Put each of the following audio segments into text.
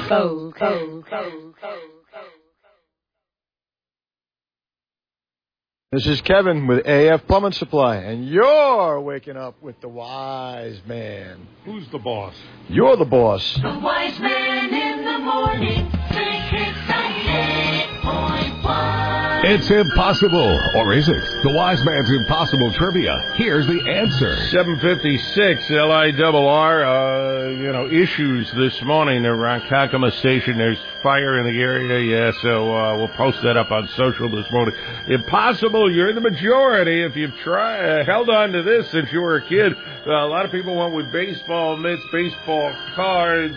This is Kevin with AF Plumbing Supply, and you're waking up with the Wise Man. Who's the boss? You're the boss. The Wise Man in the morning. It's impossible, or is it? The Wise Man's Impossible Trivia. Here's the answer. 756 LIRR, issues this morning around Kakuma Station. There's fire in the area, so we'll post that up on social this morning. Impossible, you're in the majority if you've held on to this since you were a kid. A lot of people went with baseball mitts, baseball cards,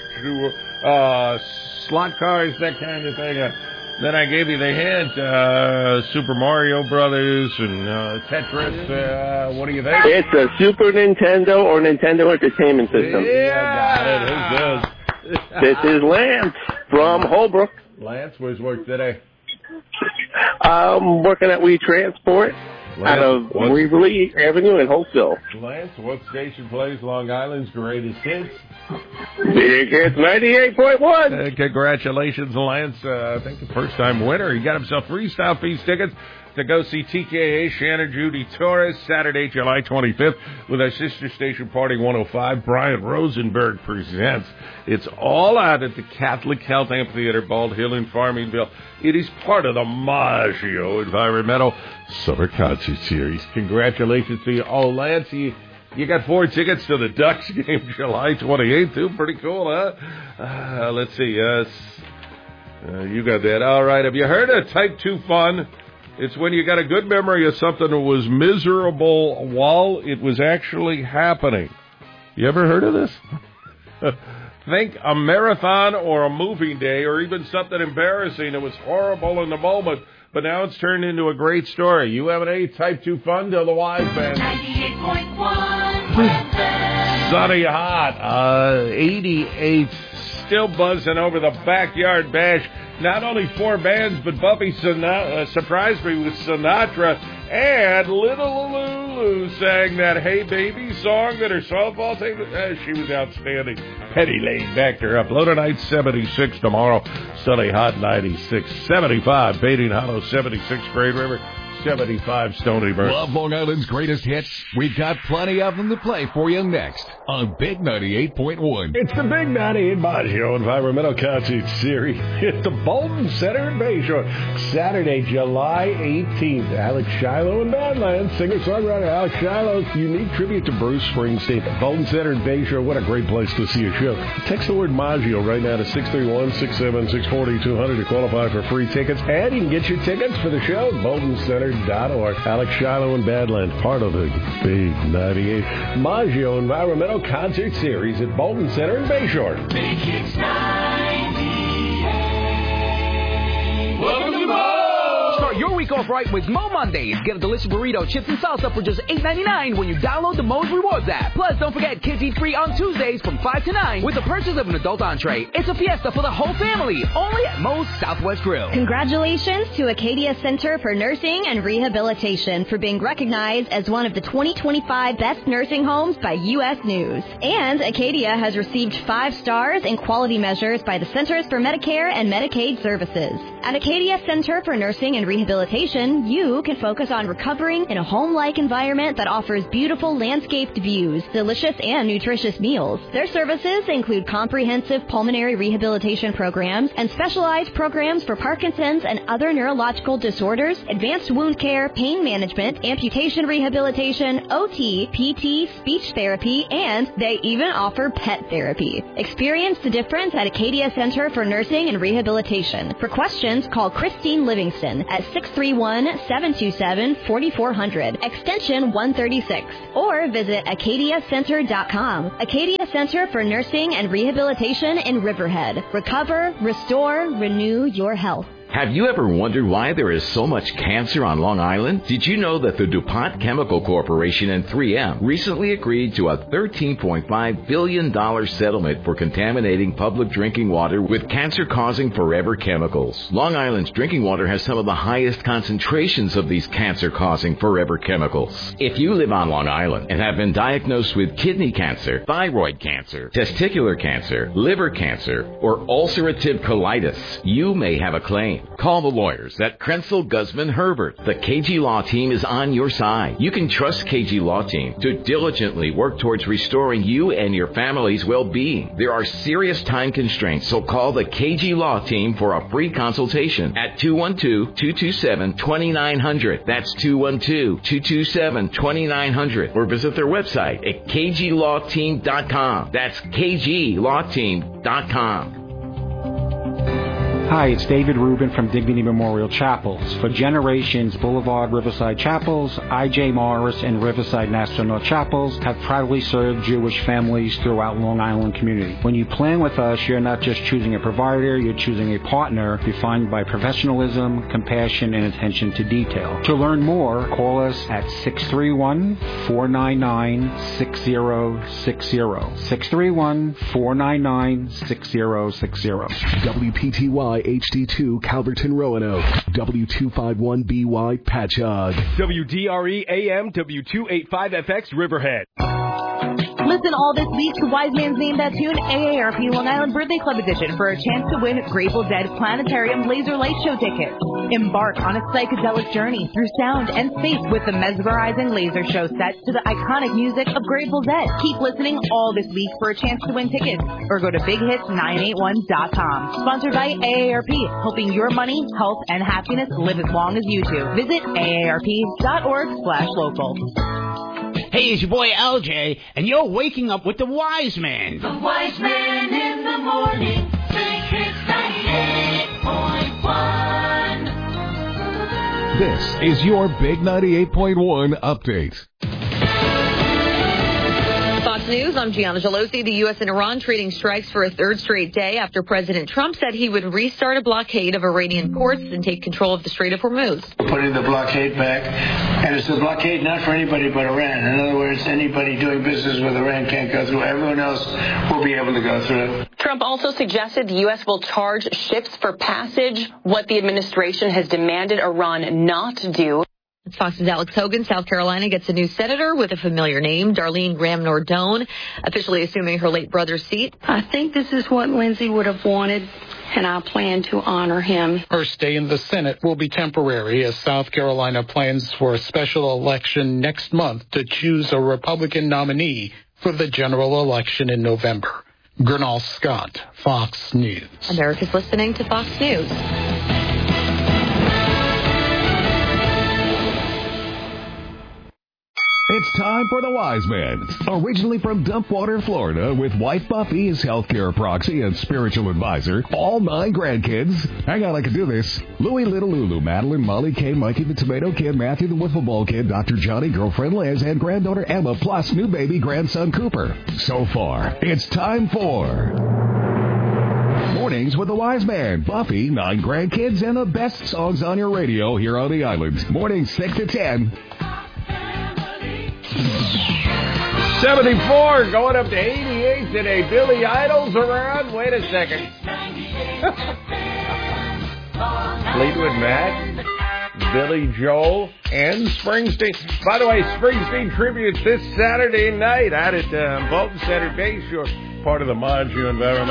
slot cars, that kind of thing. Then I gave you the hint, Super Mario Brothers and Tetris. What do you think? It's a Super Nintendo or Nintendo Entertainment System. Yeah, got it. This is Lance from Holbrook. Lance, where's work today? I'm working at We Transport out of Waverly Avenue in Holtville. Lance, what station plays Long Island's greatest hits? Big Hits 98.1. Congratulations, Lance. I think the first-time winner. He got himself Freestyle Feast tickets to go see TKA Shannon Judy Torres Saturday, July 25th with our sister station Party 105. Brian Rosenberg presents. It's all out at the Catholic Health Amphitheater, Bald Hill in Farmingville. It is part of the Maggio Environmental Summer Concert Series. Congratulations to you. Oh, Lance, you got 4 tickets to the Ducks game July 28th, too. Pretty cool, huh? Let's see. You got that. All right. Have you heard of Type 2 Fun? It's when you got a good memory of something that was miserable while it was actually happening. You ever heard of this? Think a marathon or a moving day or even something embarrassing that was horrible in the moment, but now it's turned into a great story. You have any Type 2 Fun to the Wise Man. 98.1. Sunny hot. 88. Still buzzing over the Backyard Bash. Not only 4 bands, but Buffy surprised me with Sinatra, and Little Lulu sang that Hey Baby song that her softball team, she was outstanding. Penny Lane backed her up. Low tonight, 76 tomorrow. Sunny hot, 96. 75, Bating Hollow, 76, Great River. 75, Stony Brook. Love Long Island's greatest hits? We've got plenty of them to play for you next on Big 98.1. It's the Big 98 Maggio Environmental Concert Series at the Bolton Center in Bayshore. Saturday, July 18th. Alex Shiloh and Badlands. Singer-songwriter Alex Shiloh's unique tribute to Bruce Springsteen. Bolton Center in Bayshore. What a great place to see a show. Text the word Maggio right now to 631-676-4200 to qualify for free tickets. And you can get your tickets for the show at BoltonCenter.org. Alex Shiloh and Badlands, part of the Big 98 Maggio Environmental Concert Series at Bolton Center in Bayshore. Big Hits 98. Welcome to Mo. Start your week off right with Mo Mondays. Get a delicious burrito, chips, and salsa for just $8.99 when you download the Mo's Rewards app. Plus, don't forget kids eat free on Tuesdays from 5 to 9 with the purchase of an adult entree. It's a fiesta for the whole family, only at Mo's Southwest Grill. Congratulations to Acadia Center for Nursing and Rehabilitation for being recognized as one of the 2025 best nursing homes by U.S. News. And Acadia has received 5 stars in quality measures by the Centers for Medicare and Medicaid Services. At Acadia Center for Nursing and Rehabilitation, you can focus on recovering in a home-like environment that offers beautiful landscaped views, delicious and nutritious meals. Their services include comprehensive pulmonary rehabilitation programs and specialized programs for Parkinson's and other neurological disorders, advanced wound care, pain management, amputation rehabilitation, OT, PT, speech therapy, and they even offer pet therapy. Experience the difference at Acadia Center for Nursing and Rehabilitation. For questions, call Christine Livingston at 631-727-4400, extension 136, or visit AcadiaCenter.com. Acadia Center for Nursing and Rehabilitation in Riverhead. Recover, restore, renew your health. Have you ever wondered why there is so much cancer on Long Island? Did you know that the DuPont Chemical Corporation and 3M recently agreed to a $13.5 billion settlement for contaminating public drinking water with cancer-causing forever chemicals? Long Island's drinking water has some of the highest concentrations of these cancer-causing forever chemicals. If you live on Long Island and have been diagnosed with kidney cancer, thyroid cancer, testicular cancer, liver cancer, or ulcerative colitis, you may have a claim. Call the lawyers at Krenzel, Guzman, Herbert. The KG Law Team is on your side. You can trust KG Law Team to diligently work towards restoring you and your family's well-being. There are serious time constraints, so call the KG Law Team for a free consultation at 212-227-2900. That's 212-227-2900. Or visit their website at kglawteam.com. That's kglawteam.com. Hi, it's David Rubin from Dignity Memorial Chapels. For generations, Boulevard Riverside Chapels, I.J. Morris, and Riverside National Chapels have proudly served Jewish families throughout Long Island community. When you plan with us, you're not just choosing a provider, you're choosing a partner defined by professionalism, compassion, and attention to detail. To learn more, call us at 631-499-6060. 631-499-6060. WPTY HD2 Calverton Roanoke. W251BY Patchogue. WDRE AM W285FX Riverhead. Listen all this week to Wise Man's Name That Tune AARP Long Island Birthday Club Edition for a chance to win Grateful Dead Planetarium Laser Light Show tickets. Embark on a psychedelic journey through sound and space with the mesmerizing laser show set to the iconic music of Grateful Dead. Keep listening all this week for a chance to win tickets or go to bighits981.com. Sponsored by AARP, helping your money, health, and happiness live as long as you do. Visit aarp.org/local. Hey, it's your boy LJ, and you're waking up with the Wise Man. The Wise Man in the morning. Big Hits 98.1. This is your Big 98.1 update. Fox News, I'm Gianna Gelosi. The U.S. and Iran trading strikes for a third straight day after President Trump said he would restart a blockade of Iranian ports and take control of the Strait of Hormuz. Putting the blockade back, and it's a blockade not for anybody but Iran. In other words, anybody doing business with Iran can't go through. Everyone else will be able to go through. Trump also suggested the U.S. will charge ships for passage, what the administration has demanded Iran not to do. Fox's Alex Hogan. South Carolina gets a new senator with a familiar name, Darlene Graham Nordone, officially assuming her late brother's seat. I think this is what Lindsay would have wanted, and I plan to honor him. Her stay in the Senate will be temporary as South Carolina plans for a special election next month to choose a Republican nominee for the general election in November. Gernal Scott, Fox News. America's listening to Fox News. It's time for the Wise Man. Originally from Dumpwater, Florida, with wife Buffy as healthcare proxy and spiritual advisor, all 9 grandkids. Hang on, I can do this. Louie, Little Lulu, Madeline, Molly, Kay, Mikey, the Tomato Kid, Matthew, the Wiffle Ball Kid, Dr. Johnny, girlfriend Liz, and granddaughter Emma, plus new baby grandson Cooper. So far, it's time for Mornings with the Wise Man, Buffy, 9 grandkids, and the best songs on your radio here on the island. Mornings 6 to 10. 74 going up to 88 today. Billy Idol's around. Wait a second. Fleetwood Mac, Billy Joel, and Springsteen. By the way, Springsteen tributes this Saturday night out at Bolton Center Bayshore, part of the Monju Environmental